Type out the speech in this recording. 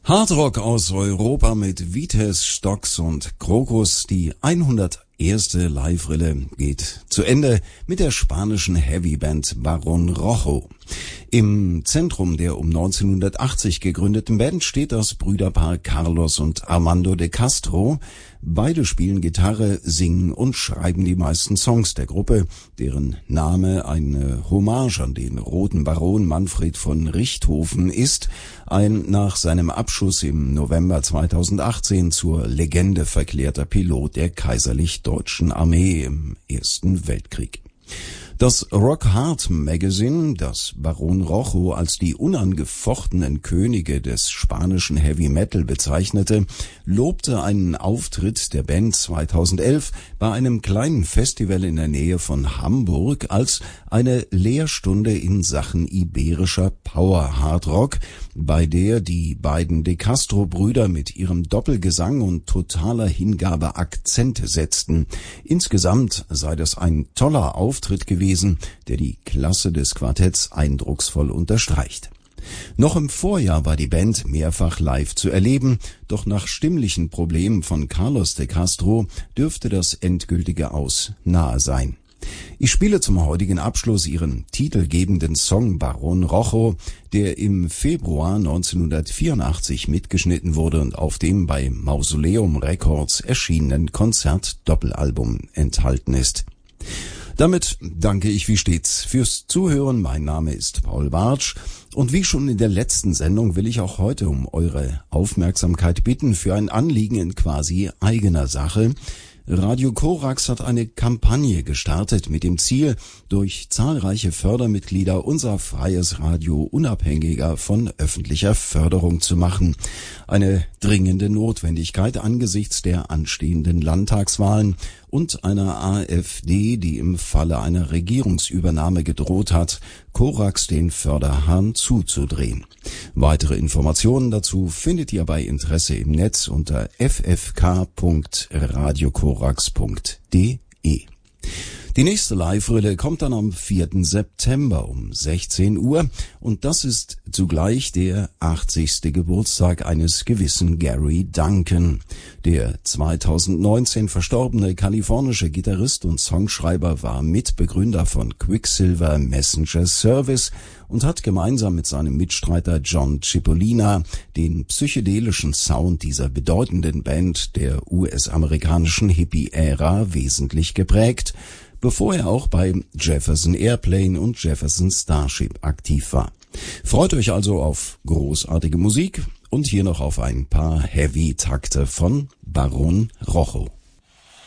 Hardrock aus Europa mit Vites, Stocks und Krokus. Die 101. Live-Rille geht zu Ende mit der spanischen Heavyband Barón Rojo. Im Zentrum der um 1980 gegründeten Band steht das Brüderpaar Carlos und Armando de Castro. Beide spielen Gitarre, singen und schreiben die meisten Songs der Gruppe, deren Name eine Hommage an den Roten Baron Manfred von Richthofen ist, ein nach seinem Abschuss im November 2018 zur Legende verklärter Pilot der Kaiserlich-Deutschen Armee im Ersten Weltkrieg. Das Rock Hard Magazine, das Barón Rojo als die unangefochtenen Könige des spanischen Heavy Metal bezeichnete, lobte einen Auftritt der Band 2011 bei einem kleinen Festival in der Nähe von Hamburg als eine Lehrstunde in Sachen iberischer Power Hard Rock, bei der die beiden De Castro-Brüder mit ihrem Doppelgesang und totaler Hingabe Akzente setzten. Insgesamt sei das ein toller Auftritt gewesen, der die Klasse des Quartetts eindrucksvoll unterstreicht. Noch im Vorjahr war die Band mehrfach live zu erleben, doch nach stimmlichen Problemen von Carlos de Castro dürfte das endgültige Aus nahe sein. Ich spiele zum heutigen Abschluss ihren titelgebenden Song Barón Rojo, der im Februar 1984 mitgeschnitten wurde und auf dem bei Mausoleum Records erschienenen Konzert-Doppelalbum enthalten ist. Damit danke ich wie stets fürs Zuhören. Mein Name ist Paul Bartsch und wie schon in der letzten Sendung will ich auch heute um eure Aufmerksamkeit bitten für ein Anliegen in quasi eigener Sache. Radio Korax hat eine Kampagne gestartet mit dem Ziel, durch zahlreiche Fördermitglieder unser freies Radio unabhängiger von öffentlicher Förderung zu machen. Eine dringende Notwendigkeit angesichts der anstehenden Landtagswahlen und einer AfD, die im Falle einer Regierungsübernahme gedroht hat, Korax den Förderhahn zuzudrehen. Weitere Informationen dazu findet ihr bei Interesse im Netz unter ffk.radiokorax.de. Die nächste Live-Rille kommt dann am 4. September um 16 Uhr und das ist zugleich der 80. Geburtstag eines gewissen Gary Duncan. Der 2019 verstorbene kalifornische Gitarrist und Songschreiber war Mitbegründer von Quicksilver Messenger Service und hat gemeinsam mit seinem Mitstreiter John Cipollina den psychedelischen Sound dieser bedeutenden Band der US-amerikanischen Hippie-Ära wesentlich geprägt, bevor er auch bei Jefferson Airplane und Jefferson Starship aktiv war. Freut euch also auf großartige Musik und hier noch auf ein paar Heavy-Takte von Barón Rojo.